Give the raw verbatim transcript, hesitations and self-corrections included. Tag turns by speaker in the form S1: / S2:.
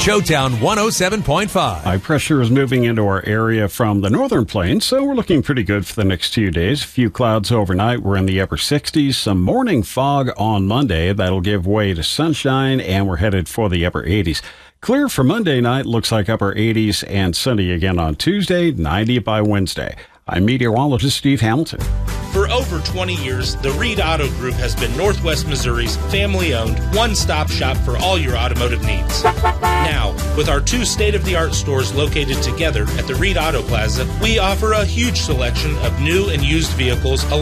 S1: Showtown one oh seven point five.
S2: High pressure is moving into our area from the northern plains, so we're looking pretty good for the next two days. A few clouds overnight. We're in the upper sixties. Some morning fog on Monday. That'll give way to sunshine, and we're headed for the upper eighties. Clear for Monday night. Looks like upper eighties, and sunny again on Tuesday, ninety by Wednesday. I'm meteorologist Steve Hamilton.
S3: For over twenty years, the Reed Auto Group has been Northwest Missouri's family-owned, one-stop shop for all your automotive needs. Now, with our two state-of-the-art stores located together at the Reed Auto Plaza, we offer a huge selection of new and used vehicles